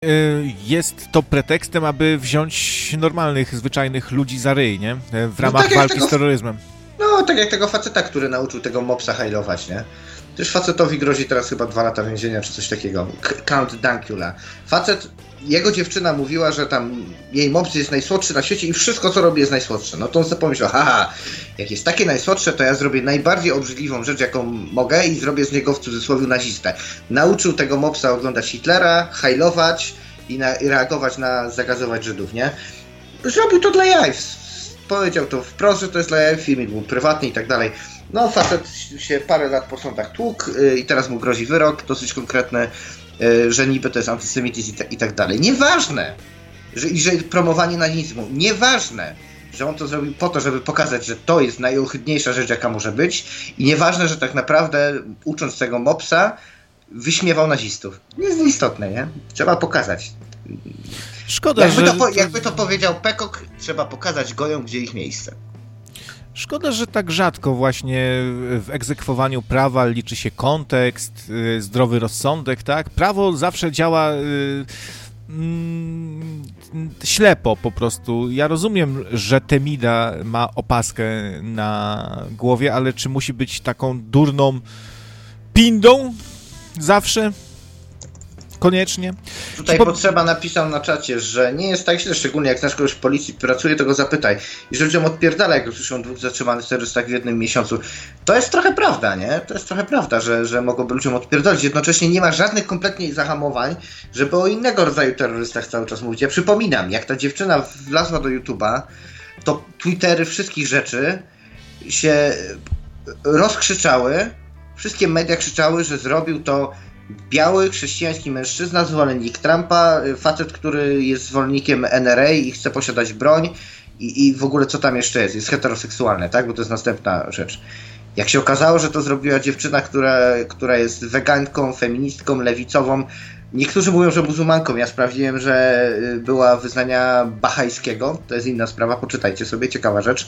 Jest to pretekstem, aby wziąć normalnych, zwyczajnych ludzi za ryj, nie? W ramach walki z terroryzmem. No, tak jak tego faceta, który nauczył tego mopsa hajlować, nie? Też facetowi grozi teraz chyba 2 lata więzienia, czy coś takiego. Count Dankula. Jego dziewczyna mówiła, że tam jej mops jest najsłodszy na świecie i wszystko, co robi, jest najsłodsze. No to on sobie pomyślał, haha, jak jest takie najsłodsze, to ja zrobię najbardziej obrzydliwą rzecz, jaką mogę i zrobię z niego w cudzysłowie nazistę. Nauczył tego mopsa oglądać Hitlera, hajlować i reagować na zagazować Żydów, nie? Zrobił to dla jaj. Powiedział to wprost, że to jest dla jaj, filmik był prywatny i tak dalej. No, facet się parę lat po sądach tłukł i teraz mu grozi wyrok dosyć konkretny, że niby to jest antysemityzm i tak dalej. Nieważne, że promowanie nazizmu, nieważne, że on to zrobił po to, żeby pokazać, że to jest najohydniejsza rzecz, jaka może być i nieważne, że tak naprawdę ucząc tego mopsa wyśmiewał nazistów. Nie jest istotne, nie? Trzeba pokazać. Szkoda, jakby to powiedział Peacock, trzeba pokazać gojom, gdzie ich miejsce. Szkoda, że tak rzadko właśnie w egzekwowaniu prawa liczy się kontekst, zdrowy rozsądek, tak? Prawo zawsze działa ślepo po prostu. Ja rozumiem, że Temida ma opaskę na głowie, ale czy musi być taką durną pindą zawsze? Koniecznie. Tutaj Potrzeba napisał na czacie, że nie jest tak źle, szczególnie jak znasz kogoś w policji pracuje, to go zapytaj. I że ludziom odpierdala, jak usłyszą 2 zatrzymanych terrorystach w jednym miesiącu. To jest trochę prawda, nie? To jest trochę prawda, że mogłoby ludziom odpierdolić. Jednocześnie nie ma żadnych kompletnie zahamowań, żeby o innego rodzaju terrorystach cały czas mówić. Ja przypominam, jak ta dziewczyna wlazła do YouTube'a, to Twittery wszystkich rzeczy się rozkrzyczały, wszystkie media krzyczały, że zrobił to biały, chrześcijański mężczyzna, zwolennik Trumpa, facet, który jest zwolennikiem NRA i chce posiadać broń i w ogóle co tam jeszcze jest heteroseksualne, tak? Bo to jest następna rzecz. Jak się okazało, że to zrobiła dziewczyna, która jest weganką, feministką, lewicową, niektórzy mówią, że muzułmanką, ja sprawdziłem, że była wyznania bahajskiego, to jest inna sprawa, poczytajcie sobie, ciekawa rzecz,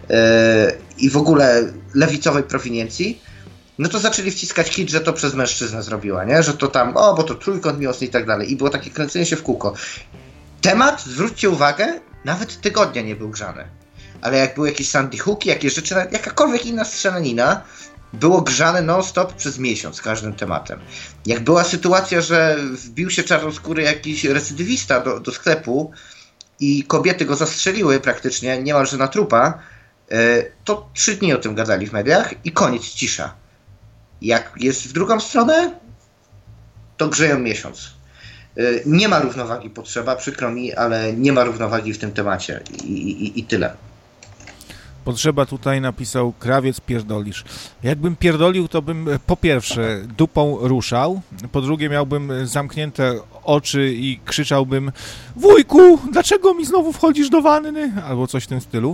i w ogóle lewicowej prowiniencji. No to zaczęli wciskać hit, że to przez mężczyznę zrobiła, nie? Że to tam, bo to trójkąt miłosny i tak dalej. I było takie kręcenie się w kółko. Temat, zwróćcie uwagę, nawet tygodnia nie był grzany. Ale jak były jakieś Sandy Hooki, jakieś rzeczy, jakakolwiek inna strzelanina, było grzane non-stop przez miesiąc każdym tematem. Jak była sytuacja, że wbił się czarnoskóry jakiś recydywista do sklepu i kobiety go zastrzeliły praktycznie, niemalże na trupa, to 3 dni o tym gadali w mediach i koniec, cisza. Jak jest w drugą stronę, to grzeją miesiąc. Nie ma równowagi, potrzeba, przykro mi, ale nie ma równowagi w tym temacie i tyle. Potrzeba tutaj napisał krawiec pierdolisz. Jakbym pierdolił, to bym po pierwsze dupą ruszał, po drugie miałbym zamknięte oczy i krzyczałbym: wujku, dlaczego mi znowu wchodzisz do wanny? Albo coś w tym stylu.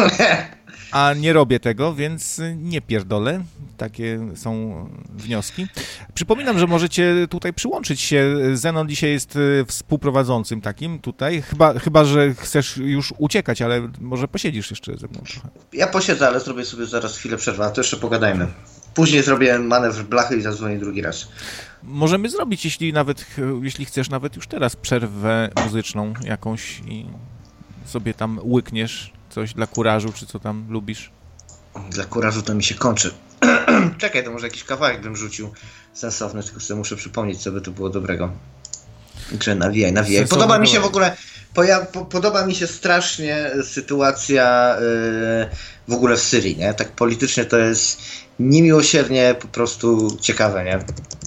A nie robię tego, więc nie pierdolę. Takie są wnioski. Przypominam, że możecie tutaj przyłączyć się. Zenon dzisiaj jest współprowadzącym takim tutaj. Chyba, że chcesz już uciekać, ale może posiedzisz jeszcze ze mną trochę. Ja posiedzę, ale zrobię sobie zaraz chwilę przerwy, a to jeszcze pogadajmy. Później zrobię manewr blachy i zadzwonię drugi raz. Możemy zrobić, jeśli chcesz, nawet już teraz przerwę muzyczną jakąś i sobie tam łykniesz coś dla kurażu, czy co tam lubisz. Dla kurażu to mi się kończy. Czekaj, to może jakiś kawałek bym rzucił sensowny, tylko sobie muszę przypomnieć, co by tu było dobrego. Czy nawijaj. Podoba mi się w ogóle, podoba mi się strasznie sytuacja w ogóle w Syrii, nie? Tak politycznie to jest niemiłosiernie po prostu ciekawe, nie?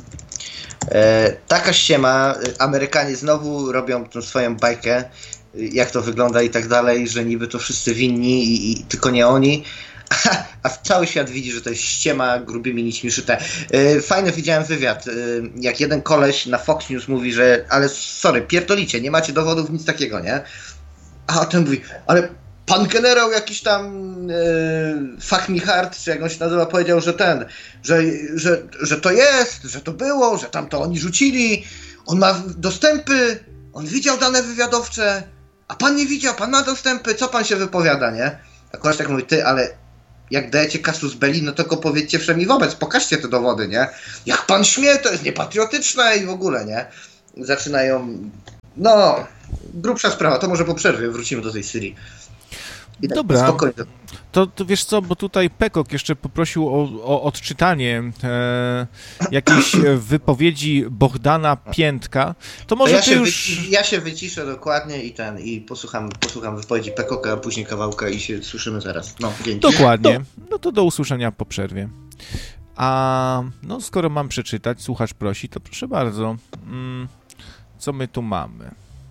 Taka ściema, Amerykanie znowu robią tą swoją bajkę, jak to wygląda i tak dalej, że niby to wszyscy winni i tylko nie oni, a cały świat widzi, że to jest ściema grubymi nićmi szyte. Fajny widziałem wywiad, jak jeden koleś na Fox News mówi, że ale sorry, pierdolicie, nie macie dowodów, nic takiego, nie? A ten mówi, ale pan generał jakiś tam Fuck Me Hard, czy jak on się nazywa, powiedział, że że to jest, że to było, że tam to oni rzucili, on ma dostępy, on widział dane wywiadowcze, a pan nie widział, pan ma dostępy, co pan się wypowiada, nie? A koleś tak mówi, ty, ale jak dajecie casus belli, no to go powiedzcie wszemi wobec, pokażcie te dowody, nie? Jak pan śmie, to jest niepatriotyczne i w ogóle, nie? Zaczynają No, grubsza sprawa, to może po przerwie wrócimy do tej Syrii. I tak Dobra, spokojnie. to wiesz co, bo tutaj Pekok jeszcze poprosił o odczytanie jakiejś wypowiedzi Bohdana Piętka. To może ja się wyciszę dokładnie i posłucham wypowiedzi Pekoka, a później kawałka i się słyszymy zaraz. No, dzięki. Dokładnie. No to do usłyszenia po przerwie. A no skoro mam przeczytać, słuchacz prosi, to proszę bardzo. Co my tu mamy?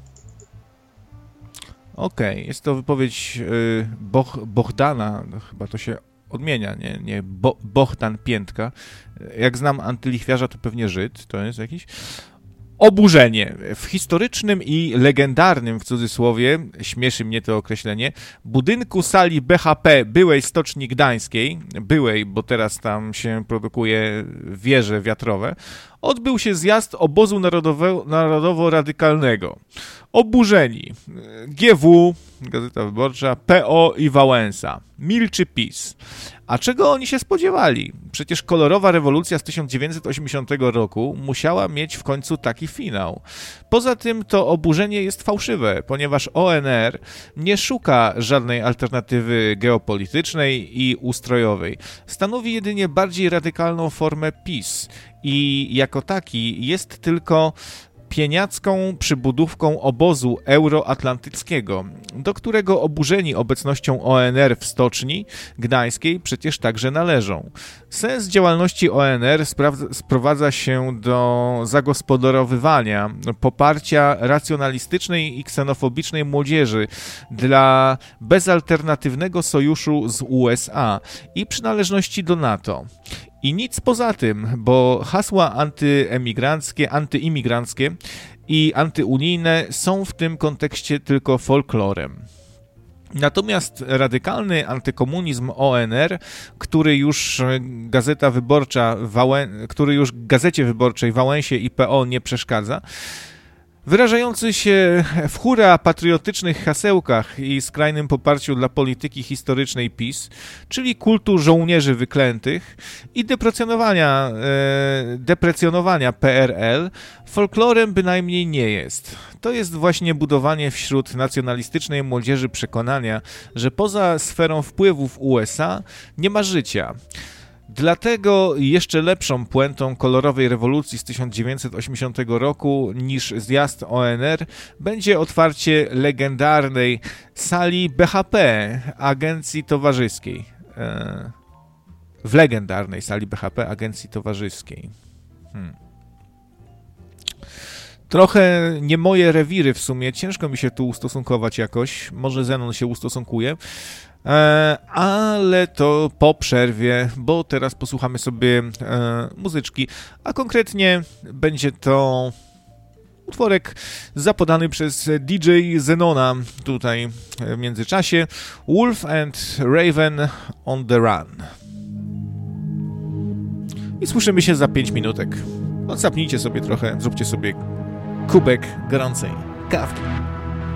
Okej, jest to wypowiedź Bohdana, chyba to się odmienia, nie Bohdan Piętka. Jak znam antylichwiarza, to pewnie Żyd, to jest jakiś. Oburzenie. W historycznym i legendarnym, w cudzysłowie, śmieszy mnie to określenie, budynku sali BHP byłej Stoczni Gdańskiej, bo teraz tam się produkuje wieże wiatrowe, odbył się zjazd obozu narodowo-radykalnego. Oburzeni. GW, Gazeta Wyborcza, PO i Wałęsa. Milczy PiS. A czego oni się spodziewali? Przecież kolorowa rewolucja z 1980 roku musiała mieć w końcu taki finał. Poza tym to oburzenie jest fałszywe, ponieważ ONR nie szuka żadnej alternatywy geopolitycznej i ustrojowej. Stanowi jedynie bardziej radykalną formę PiS i jako taki jest tylko pieniacką przybudówką obozu euroatlantyckiego, do którego oburzeni obecnością ONR w Stoczni Gdańskiej przecież także należą. Sens działalności ONR sprowadza się do zagospodarowywania poparcia racjonalistycznej i ksenofobicznej młodzieży dla bezalternatywnego sojuszu z USA i przynależności do NATO. I nic poza tym, bo hasła antyimigranckie i antyunijne są w tym kontekście tylko folklorem. Natomiast radykalny antykomunizm ONR, który już Gazecie Wyborczej Wałęsie i PO nie przeszkadza, wyrażający się w hura patriotycznych hasełkach i skrajnym poparciu dla polityki historycznej PiS, czyli kultu żołnierzy wyklętych i deprecjonowania PRL, folklorem bynajmniej nie jest. To jest właśnie budowanie wśród nacjonalistycznej młodzieży przekonania, że poza sferą wpływów USA nie ma życia. Dlatego jeszcze lepszą puentą kolorowej rewolucji z 1980 roku niż zjazd ONR będzie otwarcie legendarnej sali BHP Agencji Towarzyskiej. W legendarnej sali BHP Agencji Towarzyskiej. Trochę nie moje rewiry w sumie, ciężko mi się tu ustosunkować jakoś, może Zenon się ustosunkuje, ale to po przerwie, bo teraz posłuchamy sobie muzyczki, a konkretnie będzie to utworek zapodany przez DJ Zenona tutaj w międzyczasie, Wolf and Raven on the Run. I słyszymy się za 5 minutek. Odsapnijcie sobie trochę, zróbcie sobie kubek gorącej kawki.